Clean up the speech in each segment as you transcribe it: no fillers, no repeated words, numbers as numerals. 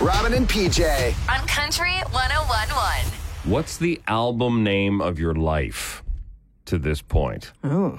Robin and PJ. On Country 101.1. What's the album name of your life to this point? Oh.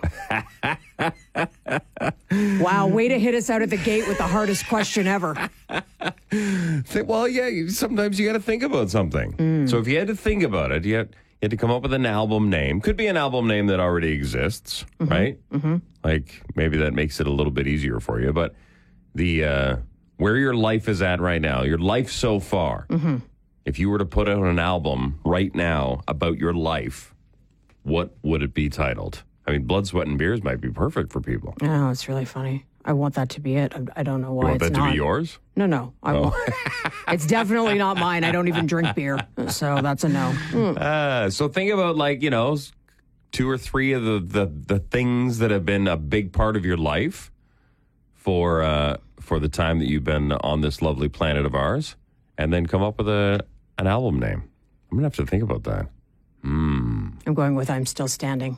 Wow, way to hit us out at the gate with the hardest question ever. Well, yeah, sometimes you got to think about something. So if you had to think about it, you had to come up with an album name. Could be an album name that already exists, right? Mm-hmm. Like maybe that makes it a little bit easier for you. But the where your life is at right now, your life so far, if you were to put out an album right now about your life, what would it be titled? I mean, Blood, Sweat, and Beers might be perfect for people. Oh, it's really funny. I want that to be it. I don't know why You want it's that not. to be yours? No. I won't. It's definitely not mine. I don't even drink beer. So that's a no. So think about 2 or 3 of the things that have been a big part of your life for the time that you've been on this lovely planet of ours, and then come up with an album name. I'm gonna have to think about that. I'm going with I'm Still Standing.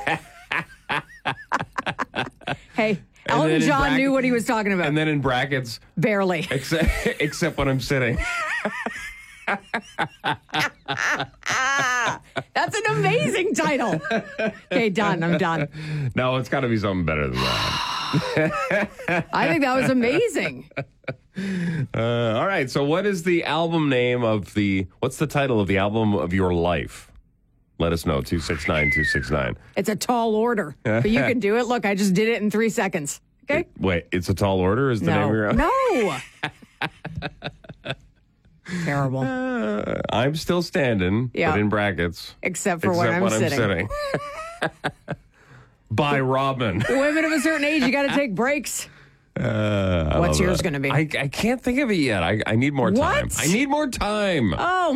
Hey, Elton John knew what he was talking about. And then in brackets, barely. Except when I'm sitting. That's an amazing title. Okay, done. I'm done. No, it's got to be something better than that. I think that was amazing. All right. So what is the album name what's the title of the album of your life? Let us know. 269-269. It's a tall order, but you can do it. Look, I just did it in 3 seconds. Okay? Wait, it's a tall order is the name of your album? No. Terrible. I'm Still Standing, Yeah. but in brackets. Except for when I'm sitting. By Robin. Women of a certain age, you got to take breaks. What's yours going to be? I can't think of it yet. I need more time. What? I need more time. Oh,